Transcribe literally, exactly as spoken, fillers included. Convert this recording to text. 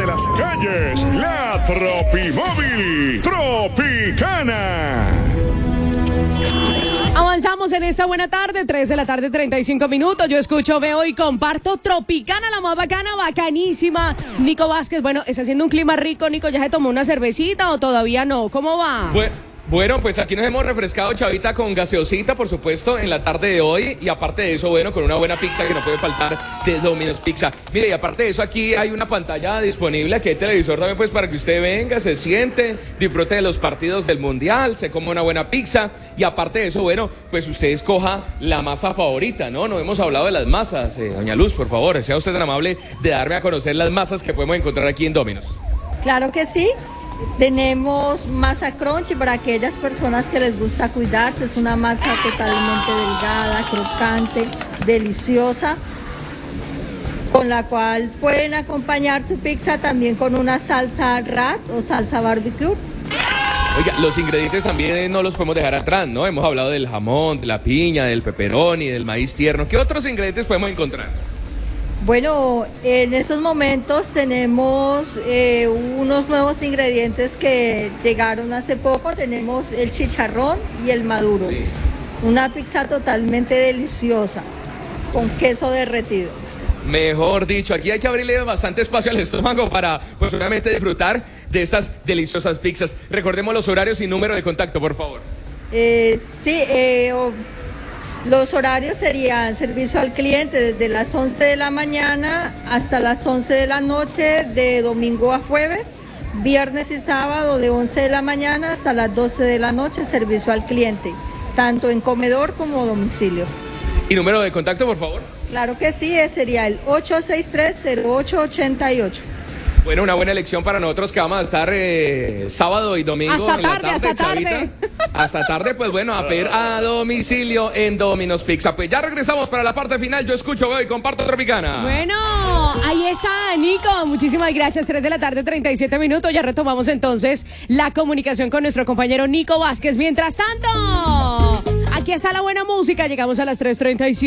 de las calles, la Tropimóvil Tropicana. Avanzamos en esta buena tarde, tres de la tarde, treinta y cinco minutos. Yo escucho, veo y comparto Tropicana, la más bacana, bacanísima. Nico Vázquez, bueno, está haciendo un clima rico. Nico, ¿ya se tomó una cervecita o todavía no? ¿Cómo va? Bueno. Bueno, pues aquí nos hemos refrescado, Chavita, con gaseosita, por supuesto, en la tarde de hoy. Y aparte de eso, bueno, con una buena pizza que no puede faltar de Domino's Pizza. Mire, y aparte de eso, aquí hay una pantalla disponible, aquí hay televisor también, pues para que usted venga, se siente, disfrute de los partidos del Mundial, se coma una buena pizza. Y aparte de eso, bueno, pues usted escoja la masa favorita, ¿no? No hemos hablado de las masas. Eh, doña Luz, por favor, sea usted tan amable de darme a conocer las masas que podemos encontrar aquí en Domino's. Claro que sí. Tenemos masa crunchy para aquellas personas que les gusta cuidarse. Es una masa totalmente delgada, crocante, deliciosa, con la cual pueden acompañar su pizza también con una salsa rat o salsa barbecue. Oiga, los ingredientes también no los podemos dejar atrás, ¿no? Hemos hablado del jamón, de la piña, del pepperoni, del maíz tierno. ¿Qué otros ingredientes podemos encontrar? Bueno, en estos momentos tenemos eh, unos nuevos ingredientes que llegaron hace poco. Tenemos el chicharrón y el maduro. Sí. Una pizza totalmente deliciosa, con queso derretido. Mejor dicho, aquí hay que abrirle bastante espacio al estómago para, pues obviamente, disfrutar de estas deliciosas pizzas. Recordemos los horarios y número de contacto, por favor. Eh, sí, eh... Oh, los horarios serían servicio al cliente desde las once de la mañana hasta las once de la noche, de domingo a jueves, viernes y sábado de once de la mañana hasta las doce de la noche, servicio al cliente, tanto en comedor como domicilio. ¿Y número de contacto, por favor? Claro que sí, sería el ocho seis tres, cero ocho ocho ocho. Bueno, una buena elección para nosotros que vamos a estar eh, sábado y domingo hasta en tarde, la tarde, hasta Chavita. tarde. Hasta tarde, pues bueno, a pedir a domicilio en Domino's Pizza. Pues ya regresamos para la parte final. Yo escucho, veo y comparto Tropicana. Bueno, ahí está, Nico. Muchísimas gracias. tres de la tarde, treinta y siete minutos. Ya retomamos entonces la comunicación con nuestro compañero Nico Vázquez. Mientras tanto, aquí está la buena música. Llegamos a las tres treinta y siete.